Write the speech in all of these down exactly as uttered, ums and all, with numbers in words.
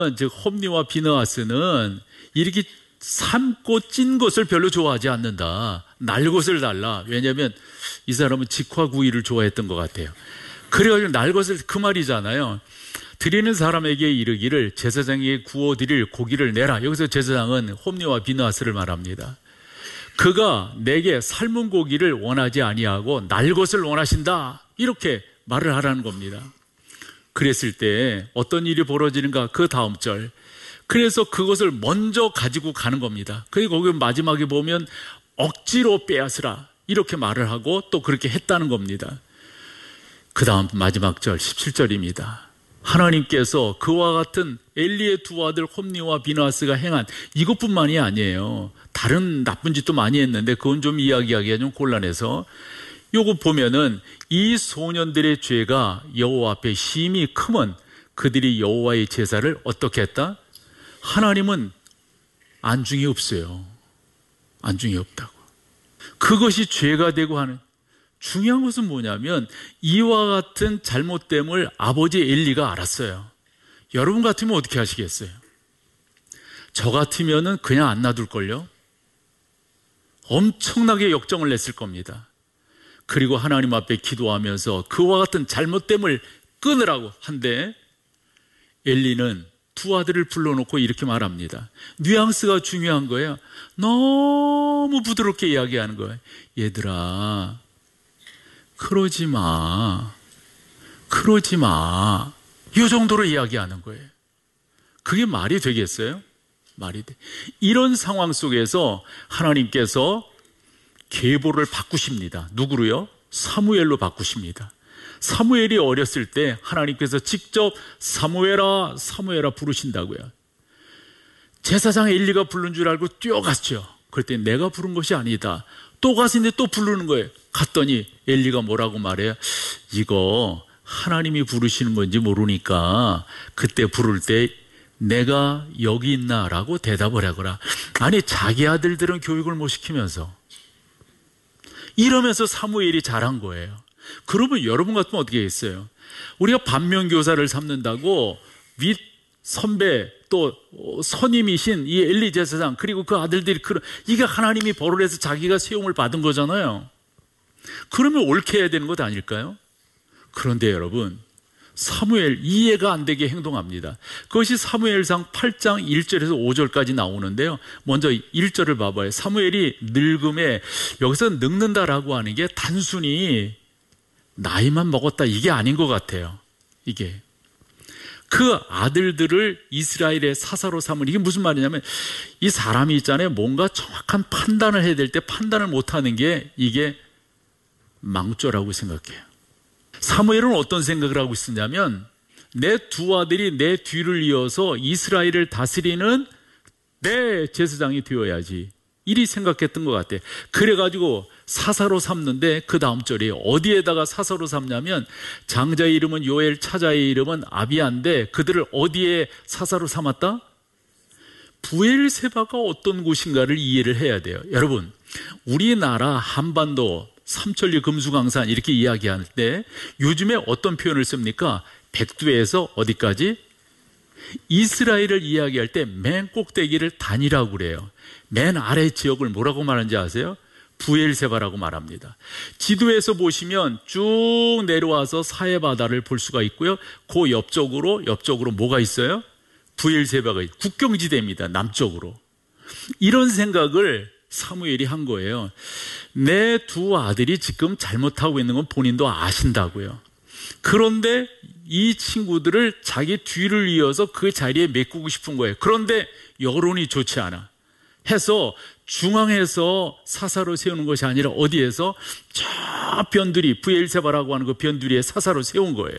즉 홈리와 비느하스는 이렇게 삶고 찐 것을 별로 좋아하지 않는다. 날 것을 달라. 왜냐하면 이 사람은 직화구이를 좋아했던 것 같아요. 그래가지고 날 것을, 그 말이잖아요. 드리는 사람에게 이르기를 제사장에게 구워드릴 고기를 내라. 여기서 제사장은 홈리와 비느하스를 말합니다. 그가 내게 삶은 고기를 원하지 아니하고 날 것을 원하신다. 이렇게 말을 하라는 겁니다. 그랬을 때 어떤 일이 벌어지는가? 그 다음 절. 그래서 그것을 먼저 가지고 가는 겁니다. 그리고 거기 마지막에 보면 억지로 빼앗으라. 이렇게 말을 하고 또 그렇게 했다는 겁니다. 그 다음 마지막 절 십칠 절입니다. 하나님께서 그와 같은 엘리의 두 아들 홈리와 비느하스가 행한 이것뿐만이 아니에요. 다른 나쁜 짓도 많이 했는데 그건 좀 이야기하기가 좀 곤란해서 요거 보면은 이 소년들의 죄가 여호와 앞에 심히 크면 그들이 여호와의 제사를 어떻게 했다? 하나님은 안중에 없어요. 안중에 없다고. 그것이 죄가 되고 하는. 중요한 것은 뭐냐면 이와 같은 잘못됨을 아버지 엘리가 알았어요. 여러분 같으면 어떻게 하시겠어요? 저 같으면은 그냥 안 놔둘걸요? 엄청나게 역정을 냈을 겁니다. 그리고 하나님 앞에 기도하면서 그와 같은 잘못됨을 끊으라고 한데 엘리는 두 아들을 불러놓고 이렇게 말합니다. 뉘앙스가 중요한 거예요. 너무 부드럽게 이야기하는 거예요. 얘들아, 그러지 마. 그러지 마. 이 정도로 이야기하는 거예요. 그게 말이 되겠어요? 말이 돼. 이런 상황 속에서 하나님께서 계보를 바꾸십니다. 누구로요? 사무엘로 바꾸십니다. 사무엘이 어렸을 때 하나님께서 직접 사무엘아 사무엘아 부르신다고요. 제사장 엘리가 부른 줄 알고 뛰어갔죠. 그럴 때 내가 부른 것이 아니다. 또 가시는데 또 부르는 거예요. 갔더니 엘리가 뭐라고 말해요? 이거 하나님이 부르시는 건지 모르니까 그때 부를 때 내가 여기 있나라고 대답을 하거라. 아니 자기 아들들은 교육을 못 시키면서 이러면서 사무엘이 잘한 거예요. 그러면 여러분 같으면 어떻게 했어요? 우리가 반면교사를 삼는다고 윗 선배 또 선임이신 이 엘리 제사장 그리고 그 아들들이 그런 이게 하나님이 벌을 해서 자기가 세움을 받은 거잖아요. 그러면 옳게 해야 되는 것 아닐까요? 그런데 여러분 사무엘 이해가 안 되게 행동합니다. 그것이 사무엘상 팔 장 일 절에서 오 절까지 나오는데요. 먼저 일 절을 봐봐요. 사무엘이 늙음에 여기서 늙는다라고 하는 게 단순히 나이만 먹었다 이게 아닌 것 같아요. 이게 그 아들들을 이스라엘의 사사로 삼은 이게 무슨 말이냐면 이 사람이 있잖아요. 뭔가 정확한 판단을 해야 될 때 판단을 못하는 게 이게 망조라고 생각해요. 사무엘은 어떤 생각을 하고 있었냐면 내 두 아들이 내 뒤를 이어서 이스라엘을 다스리는 내 제사장이 되어야지 이리 생각했던 것 같아요. 그래가지고 사사로 삼는데 그 다음 절이 어디에다가 사사로 삼냐면 장자의 이름은 요엘, 차자의 이름은 아비야인데 그들을 어디에 사사로 삼았다? 부엘세바가 어떤 곳인가를 이해를 해야 돼요. 여러분 우리나라 한반도 삼천리 금수강산 이렇게 이야기할 때 요즘에 어떤 표현을 씁니까? 백두에서 어디까지? 이스라엘을 이야기할 때 맨 꼭대기를 단이라고 그래요. 맨 아래 지역을 뭐라고 말하는지 아세요? 부엘세바라고 말합니다. 지도에서 보시면 쭉 내려와서 사해바다를 볼 수가 있고요. 그 옆쪽으로 옆쪽으로 뭐가 있어요? 부엘세바가 있어요. 국경지대입니다. 남쪽으로. 이런 생각을 사무엘이 한 거예요. 내 두 아들이 지금 잘못하고 있는 건 본인도 아신다고요. 그런데 이 친구들을 자기 뒤를 이어서 그 자리에 메꾸고 싶은 거예요. 그런데 여론이 좋지 않아. 해서 중앙에서 사사로 세우는 것이 아니라 어디에서 저 변두리 부엘세바라고 하는 그 변두리에 사사로 세운 거예요.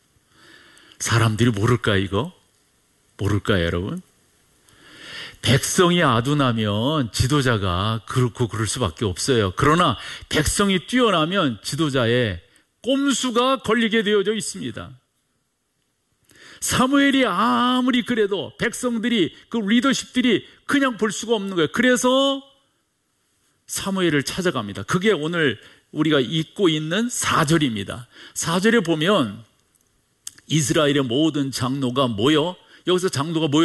사람들이 모를까 이거? 모를까요 여러분? 백성이 아둔하면 지도자가 그렇고 그럴 수밖에 없어요. 그러나 백성이 뛰어나면 지도자의 꼼수가 걸리게 되어져 있습니다. 사무엘이 아무리 그래도 백성들이 그 리더십들이 그냥 볼 수가 없는 거예요. 그래서 사무엘을 찾아갑니다. 그게 오늘 우리가 읽고 있는 사 절입니다. 사 절에 보면 이스라엘의 모든 장로가 모여 여기서 장로가